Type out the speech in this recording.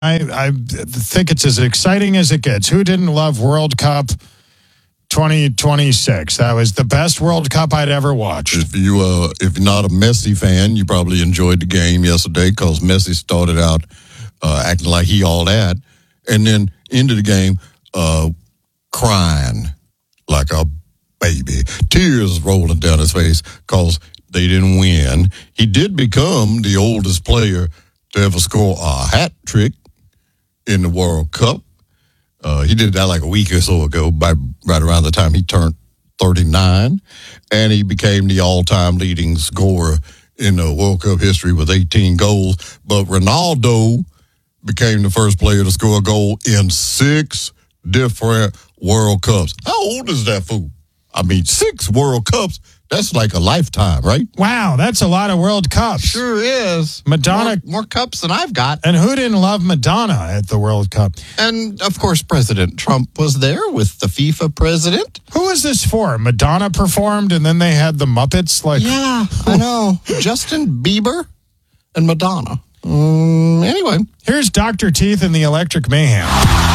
I think it's as exciting as it gets. Who didn't love World Cup 2026? That was the best World Cup I'd ever watched. If you're not a Messi fan, you probably enjoyed the game yesterday because Messi started out acting like he all that, and then into the game crying like a baby, tears rolling down his face because they didn't win. He did become the oldest player to ever score a hat trick in the World Cup. He did that like a week or so ago, right around the time he turned 39, and he became the all-time leading scorer in the World Cup history with 18 goals. But Ronaldo became the first player to score a goal in 6 different World Cups. How old is that fool? I mean, 6 World Cups. That's like a lifetime, right? Wow, that's a lot of World Cups. Sure is. Madonna. More cups than I've got. And who didn't love Madonna at the World Cup? And, of course, President Trump was there with the FIFA president. Who was this for? Madonna performed, and then they had the Muppets? Yeah, I know. Justin Bieber and Madonna. Anyway. Here's Dr. Teeth and the Electric Mayhem.